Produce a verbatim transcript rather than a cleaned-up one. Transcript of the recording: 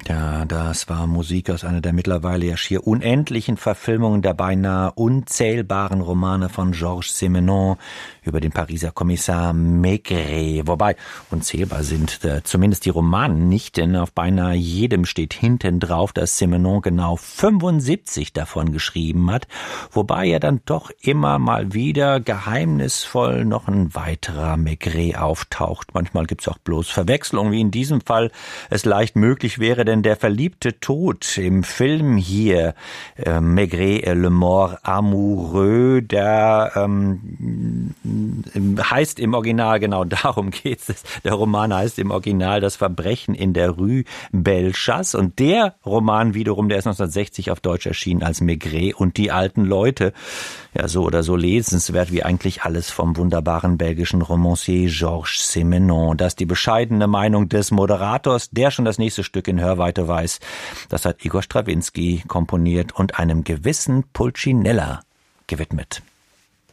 Ja, das war Musik aus einer der mittlerweile ja schier unendlichen Verfilmungen der beinahe unzählbaren Romane von Georges Simenon über den Pariser Kommissar Maigret. Wobei unzählbar sind äh, zumindest die Romanen nicht, denn auf beinahe jedem steht hinten drauf, dass Simenon genau fünfundsiebzig davon geschrieben hat, wobei ja dann doch immer mal wieder geheimnisvoll noch ein weiterer Maigret auftaucht. Manchmal gibt's auch bloß Verwechslungen, wie in diesem Fall es leicht möglich wäre, denn der verliebte Tod im Film hier, äh, Maigret et le mort amoureux, der ähm, heißt im Original, genau darum geht's. Der Roman heißt im Original Das Verbrechen in der Rue Bellechasse und der Roman wiederum, der ist neunzehnhundertsechzig auf Deutsch erschienen als Maigret und die alten Leute. Ja, so oder so lesenswert wie eigentlich alles vom wunderbaren belgischen Romancier Georges Simenon. Das ist die bescheidene Meinung des Moderators, der schon das nächste Stück in Hörweite weiß. Das hat Igor Strawinski komponiert und einem gewissen Pulcinella gewidmet.